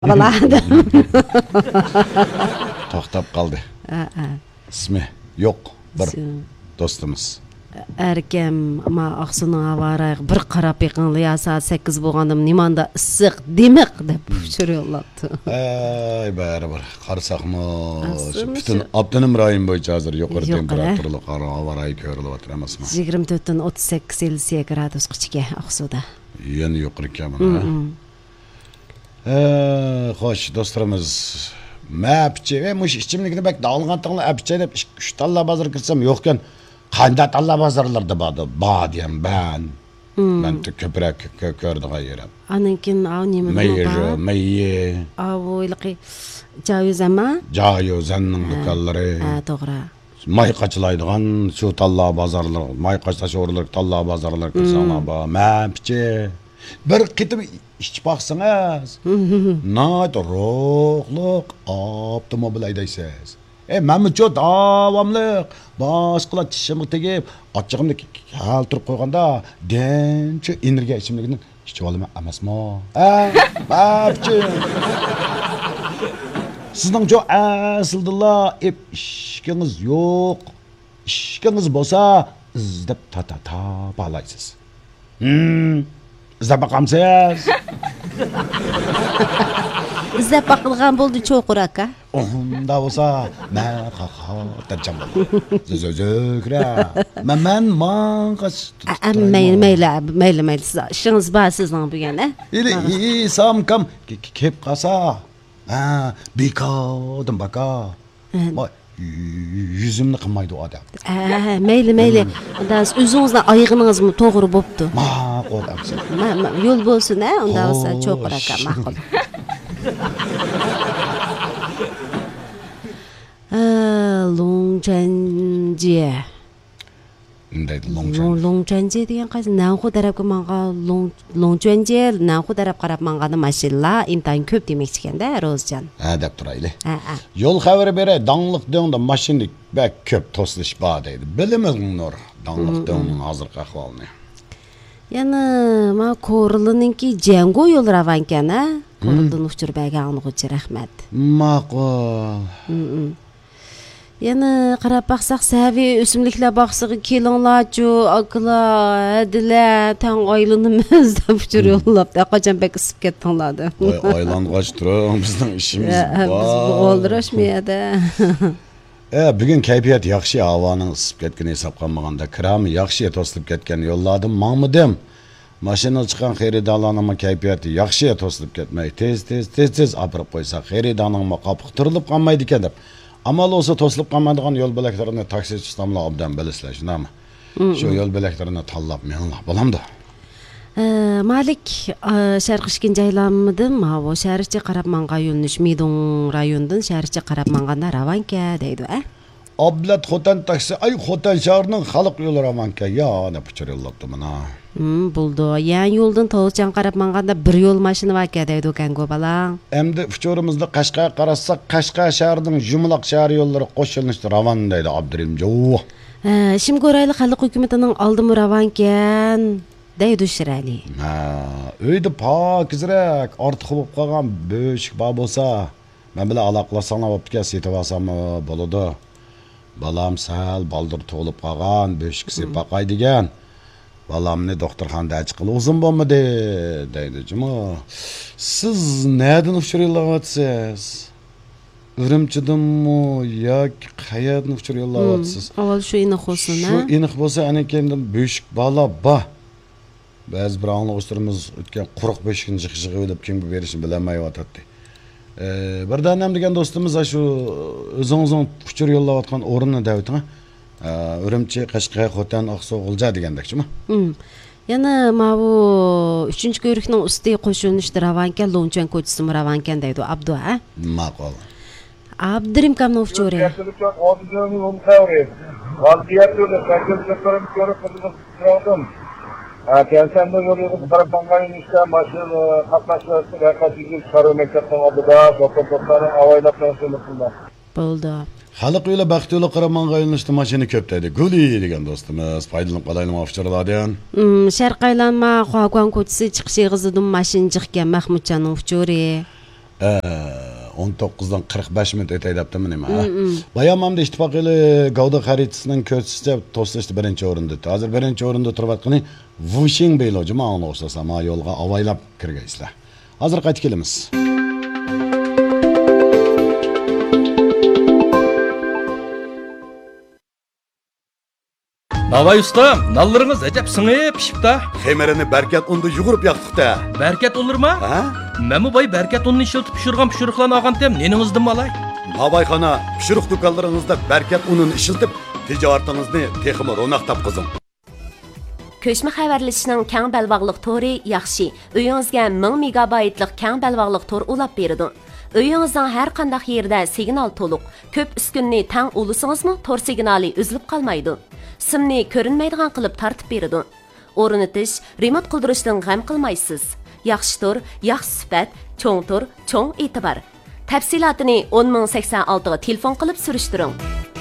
Balada. To'xtab qoldi. Ismi yo'q bir do'stimiz. Erkem ama Aqsuning avara bir qarab yaqinlaya saat 8 bo'lgandim nimanda issiq demek deb yo'llabdi. Ay baribir qarsaqmi butun Abdunim rayon bo'yicha hozir yuqori temperaturali havo ko'rilyapti emasmi? 24.38 gradus qichga Aqsuda. Yana yuqori ekan mana. Xo'sh do'stlarimiz mapchi ve mush ichimlikni bak dalg'antiqni apcha deb 3 talla bozor kirsam yo'qkan. Qanday talla bozorlarda bor deyam ben. Ben ko'proq ko'rdiga yerim. Anankin av nima bor? Mayye. Avoyliqi Joyuzama? Joyuzanning do'konlari. Ha, to'g'ri. May qachilaydigan shu talla bozorlar, may qachilash o'rinlar talla bozorlar kirsanglar bor. Mapchi bir qitim ichib baqsangiz, nayt ruhliq avtomobil haydaysiz. Mamcho davomli boshqalar tishimni tegib, ochig'imni keltirib qo'yganda, denchi energiya ichimligini ichib olaman emasmi? Mamchi. Sizning jo asildilla ishkingiz yo'q. Ishkingiz bo'lsa, izdab balaysiz. İzlab baqamsiz. İzlab baqilgan bo'ldi cho'qur aka. Unda bo'lsa, men xotirjam bo'laman. Zozokra. Men manqas. Mayli. İşiniz bor sizning bo'lgan, Samkam kep qasa. Bekodim baka. Yüzümni qilmaydi odam. Mayli. Unda o'zingizning oyog'ingizmi to'g'ri bo'pti. Ma'qul. Yo'l bo'lsin, unda bo'lsa cho'qir aka, ma'qul. Longchanji. Longchanji degan qaysi Nanxu tarafga menga Longchanji, Nanxu taraf qarab mengani mashinalar imtihon ko'p demoqchi ekanda, Rozjan. Deb turayli. Yo'l xabari beray, dangliq dengda mashina bak ko'p to'silish bor deydi. Bilimiz nur dangliq dengning hozirgi ahvolini. Yana ma Ko'rlininki jango yo'l ravan ekan-a? Ko'rldan uchirbaga anig'uchi rahmat. Ma'qul. Yana qarab baqsaq savi o'simliklar baqsig'i kelinglarchu, aqla, adila, tang oylinimiz deb uchir yo'llabdi. Qachon bek isib ketdinglar-da. Oylang'ach turing, bizning ishimiz bor. Biz o'ldirishmaydi. Bugun kayfiyat yaxshi, havoning isib ketgani hisob qilmaganda, kiram yaxshi to'silib ketgan yo'lladim, ma'mudim. Mashina chiqqan xaridorlarning kayfiyati yaxshi to'silib ketmay, tez apirib qo'ysa, xaridorning qopqirilib qolmaydi ekan deb. Amal olsa to'silib qolmaydigan yo'l belaklarini taksichi tamlar obdan bilasizlar, shunami? Shu yo'l belaklarini tanlab menlar bo'lamdi. Malik sharqishkin joylarmidim, bu sharqcha qarab manga yo'lnish Midon rayonidan sharqcha qarab manganda ravanka deydi, Oblat Xotan taksi, Xotan shahrining xalq yo'li ravanka, yana puchur yo'llabdi mana. Buldu. Yan yo'ldan To'g'chan qarab manganda bir yo'l mashina vaka deydi ekan-ku balang. Endi fuchurimizda Qashqa qarasak, Qashqa shahrining jumloq shahar yo'llari qo'shilishdi ravan deydi Abdurim jo. Shim ko'rayli xalq hukumatining oldimi ravankan deydi Shirali. Uyda pokizrak, ortiq bo'lib qolgan bo'shik bor bo'lsa, men bilan aloqalasanglar bo'pti, setib olsam bo'ladi. Balam sal baldir tug'ilib qolgan, bo'shikisi baqay degan. Balamni doktorxonada chiqib uzun bo'lmadi deydi jimo. Siz nereden uçuruyorlarsınız? Ürümçidinmi yoki qayerdan uçuruyorlarsınız? Avval shu iniq olsun, Shu iniq bo'lsa, ana kendim bo'shik bala bor. Biz bir anglag'ushtirimiz o'tgan quruq bo'shikni chiqishiga o'ylab kimga berishni bilmayotdi. Birdan degan do'stimiz shu o'zingizning uçur yo'llayotgan o'rinni davitmi? Ürümçi, Qashqa, Xotan, Oqsuv, G'ulja degandakchimi? Yana bu 3-ko'rikning ustiga qo'shilishdi ravankan, Longchan ko'chasi ravankan deydi Abdu, Ma'qul. Abdurim kamning uchuri. Kensende yoluyordum, Karapangan'ın işte maçın katlaşması, yaklaşık sarı mektepten adıda, doktorları havayla pensiyonusunda. Bo'ldi. Xalq yo'li baxti yo'li Qaramanga yo'llanishdi mashina ko'p deydi. Guli degan do'stimiz foydalanib qolaylik ofchirlardan. Sharq aylanma Xoqon ko'chasi chiqishi g'izidim mashin chiqqan Mahmudjonning uchuri. 19'dan 45 minut ötey deptim nima. Bayamamda ittifaq eli Gavda xaritasının köçüsü toslashda birinchi o'rinda. Hozir birinchi o'rinda turayotgani Wuxing Beyloji ma'lum o'xshasa, ma yo'lga avaylab kirgaysizlar. Hozir qaytib kelamiz. Navay ustam, nallarınız acep sınıp pişipta. Xemerini berkat undu yugurib yaqtıqda. Berkat olur mu? Ha? Məmi bay berkat ununu işiltip pişirgan pişiriklarını ağan tem, neningizdim malay? Babayxana pişiriq do'konlaringizda berkat unini ishiltib, tijoratingizni texmi ro'naq topqizing. Көчмө хабарлашышның кәң бәлбаглык торы яхшы. Өйіңізгә 1000 мегабайтлык кәң бәлбаглык тор улап береді. Өйіңіздің һәр қандақ yerdə signal толық. Көп үскінні таң улысыңызмы, тор сигналы үзіліп қалмайды. Simni ko'rinmaydigan qilib tartib beradi. O'rnatish, remont qildirishdan g'am qilmaysiz. Yaxshi tor, yaxshi sifat, cho'ng tor, cho'ng e'tibor. Tafsilotini 10086 ga telefon qilib surishtiring.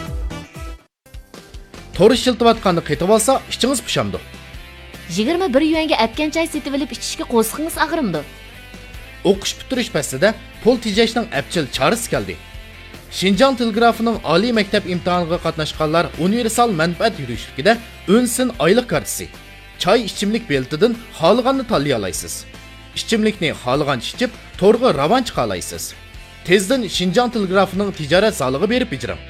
Tor ishiltiyotganini qaytib olsa, ichingiz pishamdi. 21 yuanga atgan choy setib olib ichishga qo'zg'ingiz ag'rimdi. O'qish bitirish pastida pul tejashning apchil chorasi keldi. Şinjan Telegrafining oliy maktab imtihoniga qatnashganlar universal manfaat yurishligida o'nsin oylik kartasi, choy ichimlik beltidan xohlaganini tanlay olasiz. Ichimlikni xohlagancha ichib, to'rga ravon chiqa olasiz. Tezdan Şinjan Telegrafining tijorat solig'i berib bijiring.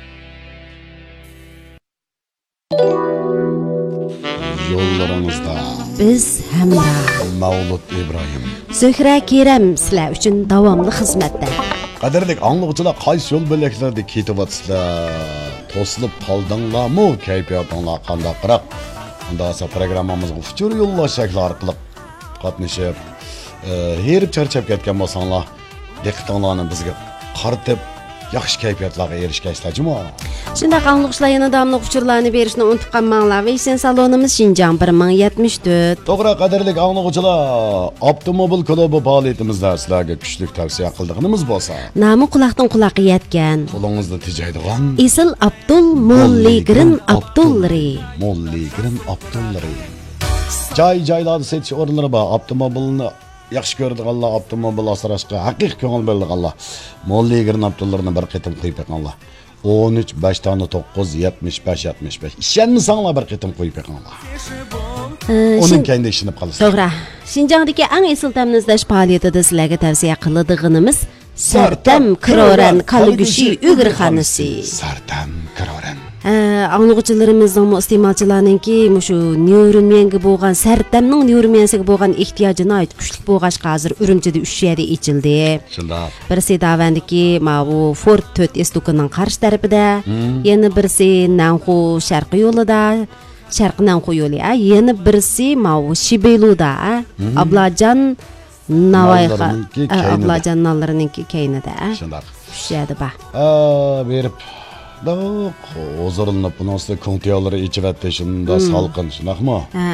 Yo'llaringizda Biz hamda Mavlud İbrahim. Zuhra Kerem sizlar uchun davomli xizmatda. Qadrli anglag'uchilar, qaysi yo'l bo'laklaridek ketyapsizlar? To'silib qoldinglarmi? Kayfiyatinglar qandaqroq? Unda esa programmamizga ushbu yo'llash shakli orqali qatnashib, herib charchab ketgan bo'lsanglar, diqqatinglarni bizga qaratib, yaxshi kayfiyatlarga erishgaysizlarmi? Shunday anglag'uchilar yana davomli uchurlarni berishni unutib qolmanglar. Veysen salonimiz Şinjan 1074. To'g'ri, qadrli anglag'uchilar, avtomobil klubi faoliyatimizda sizlarga kuchli tavsiya qildiganimiz bo'lsa, Nomi quloqdan quloqqa yetgan. qo'lingizda tejaydigan Isil Abdul Molligrin Abdulri. Molligrin Abdulri. Joy-joylarda setish o'rinlari bor. Avtomobilni yaxshi ko'radiganlar, avtomobil asrashga haqiqiy ko'ngil beradiganlar. Molligrin Abdullarni bir qitim qo'yib qo'yinglar. 13 5 tane 9 75 75. İşenmisanglar bir qitim qo'yib qo'yinglar. Onun kendi işini qalasizlar. To'g'ri. Şinjandagi eng esil ta'min izlash faoliyatida sizlarga tavsiya qiladiganimiz Sartam Kiroran Kalgushi Ugirxonasi. Sartam Kiroran. Anglag'uchilarimizning iste'molchilarninki shu Newromanga bo'lgan Sartamning Newromansiga bo'lgan ehtiyojini ayt kuchli bo'lg'achqa hozir Urumchida 3 yerda ichildi. Shundaq. Birisi davandagi bu Ford 4S do'konining qarshi tarafida, yana birisi Nanxu sharqi yo'lida, sharqi Nanxu yo'li, yana birisi Shibeyluda, Ablajan Navoiyga, Ablajan nallarininki keynida. Shundaq. 3 yerda bor. Berib hozirlanib bunisi kontiyaları ichivatdi shunda salqin, shundaqmi?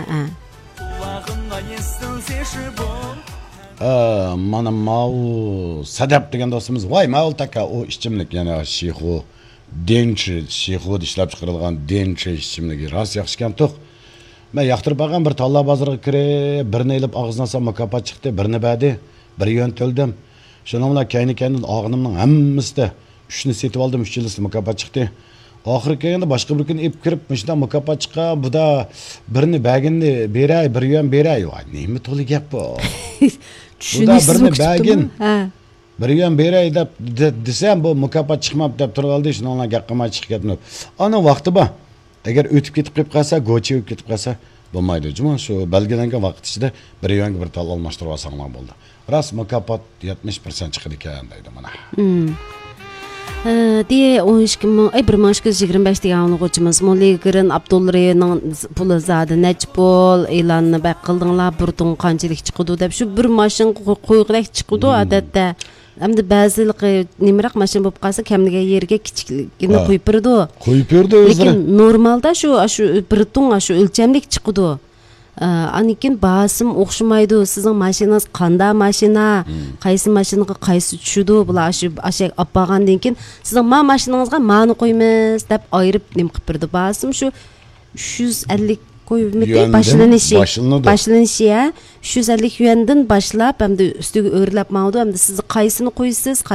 Mana mau Sadap degan do'stimiz, voy Mavul taka o ichimlik, yana Shixu Denchi, Shixu ishlab chiqarilgan Denchi ichimligi rost yaxshi ekan to'q. Men yoqtirib olgan bir talla bozoriga kirib, birini ilib og'zidan solib mukofot chiqdi, birini berdi, bir yo'ntildim. Shundan bilan kayni-kayni og'zimning hammasida 3 ni setib oldim, 3 yillik mukofot chiqdi. Oxiri kelganda boshqa bir kun ib kirib, shunda mukofot chiqqan, bu da birini bagini beray, bir yon beray. Voy, nima to'li gap bu? Tushunishsiz bagin. Bir yon beray deb desam, bu mukofot chiqmabdi deb turib oldi, shundan gap qilmay chiqib ketdim. Ana vaqti bor. Agar o'tib ketib qolsa, go'chi o'tib ketib qolsa, bo'lmaydi. Juma shu belgilangan vaqt ichida bir yonga bir tal almashtirib olsanglar bo'ldi. Ras mukofot 70% chiqadi ekan deydi mana. Diye 1225 degan anglag'uchimiz Molligrin Abdulrining puli zadi nech pul e'lonni bak qildinglar, bir ton qanchalik chiqdi deb shu bir mashin qo'yqilak chiqdi odatda. Hamda ba'zilik nimroq mashin bo'lib qolsa, kamliga yerga kichikligini qo'yib berdi. Qo'yib berdi o'zi. Lekin normalda shu bir ton shu o'lchamlik chiqdi. Anikin basim o'xshamaydi. Sizning mashinangiz qanday mashina, qaysi mashinaga qaysi tushidi, bular shu ashak olgandan keyin sizning mashinangizga ma'ni qo'ymiz deb ayirib nim qilib berdi. Basim shu 350 Qo'yibmidi boshlanishi ya 350 yuandan boshlab hamda ustiga o'rlab mavdu hamda siz qaysini qo'ysiz